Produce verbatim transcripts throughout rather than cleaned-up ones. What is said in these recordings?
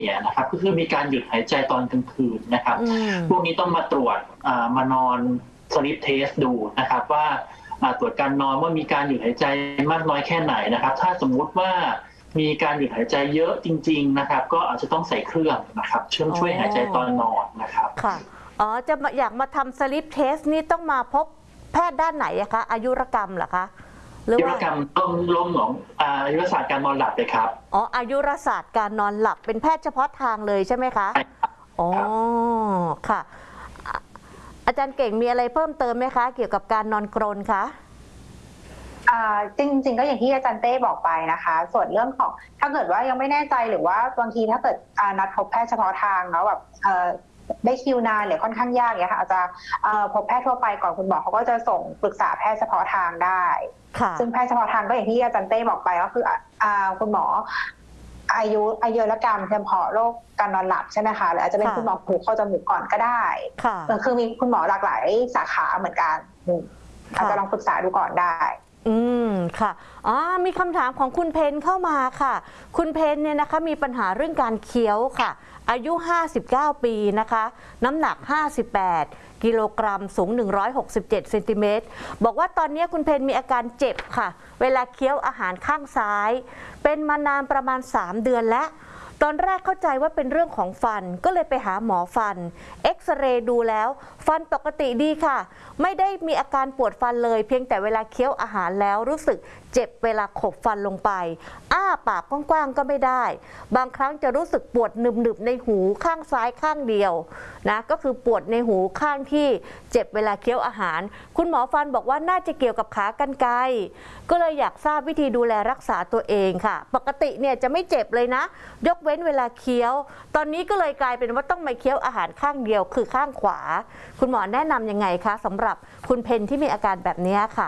เนี่ยนะครับก็คือมีการหยุดหายใจตอนกลางคืนนะครับพวกนี้ต้องมาตรวจมานอนสลิปเทสดูนะครับว่าตรวจการนอนว่ามีการหยุดหายใจมากน้อยแค่ไหนนะครับถ้าสมมุติว่ามีการหยุดหายใจเยอะจริงๆนะครับก็อาจจะต้องใส่เครื่องนะครับช่วยช่วยหายใจตอนนอนนะครับค่ะอ๋อจะอยากมาทำสลิปเทสนี่ต้องมาพบแพทย์ด้านไหนอะคะอายุรกรรมเหรอคะอายุรกรรมต้มล้มของอายุรศาสตร์การนอนหลับเลยครับอ๋ออายุรศาสตร์การนอนหลับเป็นแพทย์เฉพาะทางเลยใช่ไหมคะใช่ครับอ๋อค่ะอาจารย์เก่งมีอะไรเพิ่มเติมไหมคะเกี่ยวกับการนอนกรนคะจริงๆก็อย่างที่อาจารย์เต้บอกไปนะคะส่วนเรื่องของถ้าเกิดว่ายังไม่แน่ใจหรือว่าบางทีถ้าเกิดนัดพบแพทย์เฉพาะทางแล้วแบบได้คิวนานหรือค่อนข้างยากเนี่ยค่ะอาจจะพบแพทย์ทั่วไปก่อนคุณหมอเขาก็จะส่งปรึกษาแพทย์เฉพาะทางได้ซึ่งแพทย์เฉพาะทางก็อย่างที่อาจารย์เต้บอกไปก็คือคุณหมออายุอายุรกรรมเฉพาะโรคการนอนหลับใช่ไหมคะหรืออาจจะเป็นคุณหมอหูคอจมูกก่อนก็ได้คือมีคุณหมอหลากหลายสาขาเหมือนกันอาจจะลองปรึกษาดูก่อนได้อืมค่ะอ๋อมีคำถามของคุณเพนเข้ามาค่ะคุณเพนเนี่ยนะคะมีปัญหาเรื่องการเคี้ยวค่ะอายุห้าสิบเก้าปีนะคะน้ำหนักห้าสิบแปดกิโลกรัมสูงหนึ่งร้อยหกสิบเจ็ดเซนติเมตรบอกว่าตอนนี้คุณเพนมีอาการเจ็บค่ะเวลาเคี้ยวอาหารข้างซ้ายเป็นมานานประมาณสามเดือนแล้วตอนแรกเข้าใจว่าเป็นเรื่องของฟันก็เลยไปหาหมอฟันเอ็กซเรย์ดูแล้วฟันปกติดีค่ะไม่ได้มีอาการปวดฟันเลยเพียงแต่เวลาเคี้ยวอาหารแล้วรู้สึกเจ็บเวลาขบฟันลงไปอ้าปากกว้างๆก็ไม่ได้บางครั้งจะรู้สึกปวดหนึบๆในหูข้างซ้ายข้างเดียวนะก็คือปวดในหูข้างที่เจ็บเวลาเคี้ยวอาหารคุณหมอฟันบอกว่าน่าจะเกี่ยวกับขากรรไกรก็เลยอยากทราบวิธีดูแลรักษาตัวเองค่ะปกติเนี่ยจะไม่เจ็บเลยนะยกเว้นเวลาเคี้ยวตอนนี้ก็เลยกลายเป็นว่าต้องมาเคี้ยวอาหารข้างเดียวคือข้างขวาคุณหมอแนะนำยังไงคะสำหรับคุณเพนที่มีอาการแบบนี้ค่ะ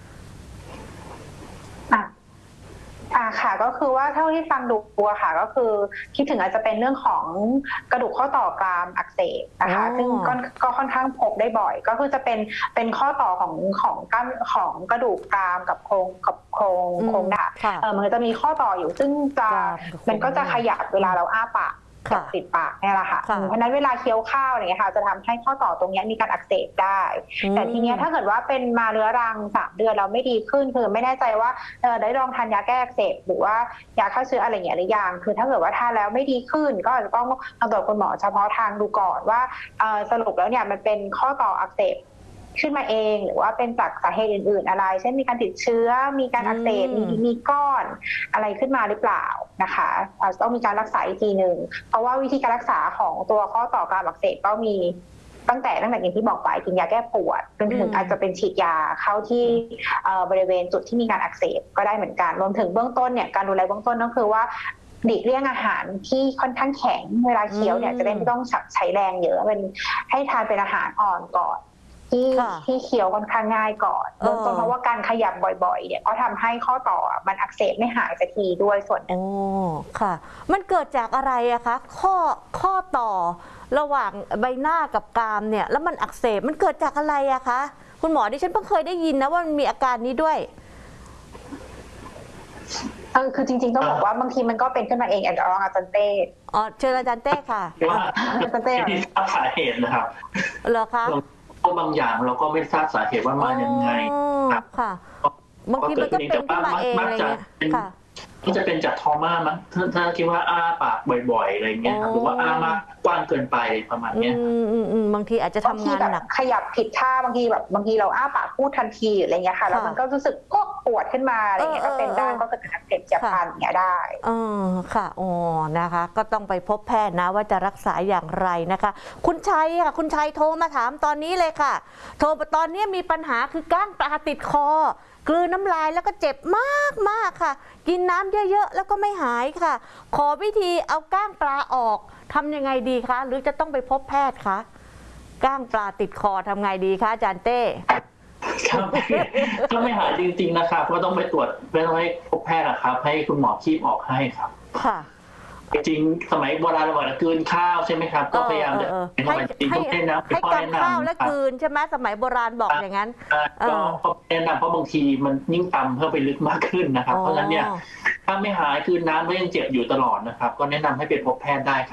อ่ะอ่าค่ะก็คือว่าเท่าที่ฟังดูอะค่ะก็คือคิดถึงอาจจะเป็นเรื่องของกระดูกข้อต่อกรามอักเสบนะคะซึ่งก็ก็ค่อนข้างพบได้บ่อยก็คือจะเป็นเป็นข้อต่อของของกล้ามของกระดูกกรามกับโครงกับโครงโครงด่าเออมันจะมีข้อต่ออยู่ซึ่งจะมันก็จะขยับเวลาเราอ้าปากกับปิดปากนี่แหละค่ะเพราะนั้นเวลาเคี้ยวข้าวอะไรเงี้ยค่ะจะทำให้ข้อต่อตรงนี้มีการอักเสบได้แต่ทีเนี้ยถ้าเกิดว่าเป็นมาเรื้อรังสามเดือนเราไม่ดีขึ้นคือไม่แน่ใจว่าได้ลองทานยาแก้อักเสบหรือว่ายาฆ่าเชื้ออะไรเงี้ยหรือยังคือถ้าเกิดว่าทานแล้วไม่ดีขึ้นก็อาจจะต้องตรวจคุณหมอเฉพาะทางดูก่อนว่าสรุปแล้วเนี่ยมันเป็นข้อต่ออักเสบขึ้นมาเองหรือว่าเป็นจากสาเหตุอื่นๆอะไรเช่นมีการติดเชื้อมีการอักเสบมีมีก้อนอะไรขึ้นมาหรือเปล่านะคะอาจจะต้องมีการรักษาอีกทีหนึ่งเพราะว่าวิธีการรักษาของตัวข้อต่อกรามอักเสบก็มีตั้งแต่ตั้งแต่อย่างที่บอกไปกินยาแก้ปวดจนถึงอาจจะเป็นฉีดยาเข้าที่บริเวณจุดที่มีการอักเสบก็ได้เหมือนกันรวมถึงเบื้องต้นเนี่ยการดูแลเบื้องต้นก็คือว่าหลีกเลี่ยงอาหารที่ค่อนข้างแข็งเวลาเคี้ยวเนี่ยจะได้ไม่ต้องใช้แรงเยอะเป็นให้ทานเป็นอาหารอ่อนก่อนที่ที่เคี้ยวค่อนข้างง่ายก่อนเบื้องต้นเพราะว่าการขยับบ่อยๆเนี่ยก็ทำให้ข้อต่อมันอักเสบไม่หายสักทีด้วยส่วนโอ้ค่ะมันเกิดจากอะไรอะคะข้อข้อต่อระหว่างใบหน้ากับกรามเนี่ยแล้วมันอักเสบมันเกิดจากอะไรอะคะคุณหมอดิฉันเพิ่งเคยได้ยินนะว่ามันมีอาการนี้ด้วยเออคือจริงๆต้องบอกว่าบางทีมันก็เป็นขึ้นมาเองอาจจะลองอาจารย์เต้อ๋อเชิญอาจารย์เต้ค่ะอาจารย์เต้ที่ทราบสาเหตุนะครับเหรอคะบางอย่างเราก็ไม่ทราบสาเหตุว่ามาอย่างไงค่ะบางทีมันก็เป็นขึ้นมาเองอะไรเงี้ยค่ะมันจะเป็นจากทอม่ามั้งถ้าถ้าคิดว่าอ้าปากบ่อยๆอะไรเงี้ยหรือว่าอ้ามากกว้างเกินไปประมาณนี้บางทีอาจจะทำงานหนักขยับผิดท่าบางทีแบบบางทีเราอ้าปากพูดทันทีอะไรเงี้ยค่ะแล้วมันก็รู้สึกก็ปวดขึ้นมาอะไรเงี้ยก็เป็นได้ก็เกิดการอักเสบจากพันเงี้ยได้อ๋อค่ะอ๋อนะคะก็ต้องไปพบแพทย์นะว่าจะรักษาอย่างไรนะคะคุณชัยค่ะคุณชัยโทรมาถามตอนนี้เลยค่ะโทรตอนนี้มีปัญหาคือก้างปลาติดคอกลืนน้ำลายแล้วก็เจ็บมากมากค่ะกินน้ำเยอะๆแล้วก็ไม่หายค่ะขอวิธีเอาก้างปลาออกทำยังไงดีคะหรือจะต้องไปพบแพทย์คะก้างปลาติดคอทำไงดีคะอาจารย์เต้ถ้าไม่หายจริงๆนะครับก็ต้องไปตรวจไปต้องให้พบแพทย์นะครับให้คุณหมอคีบออกให้ครับค่ะจริงสมัยโบราณเราบอกกลืนข้าวใช่ไหมครับก็พยายามจะให้ให้ให้กำข้าวและกลืนใช่ไหมสมัยโบราณบอกอย่างนั้นก็แนะนำเพราะบางทีมันยิ่งต่ำเพิ่มไปลึกมากขึ้นนะครับเพราะฉะนั้นเนี่ยถ้าไม่หายคือน้ำก็ยังเจ็บอยู่ตลอดนะครับก็แนะนำให้ไปพบแพทย์ได้ครับ